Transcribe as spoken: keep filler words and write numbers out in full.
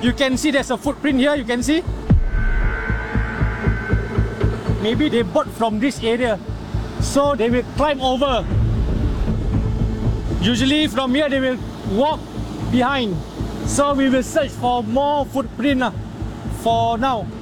You can see there's a footprint here, you can see. Maybe they bought from this area, so they will climb over. Usually from here they will walk behind. So we will search for more footprint uh, for now.